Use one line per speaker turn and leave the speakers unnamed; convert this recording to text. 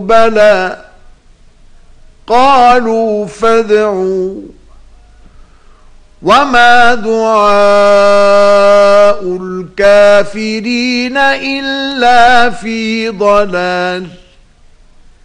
بلى قالوا فادعوا وما دعاء الكافرين إلا في ضلال.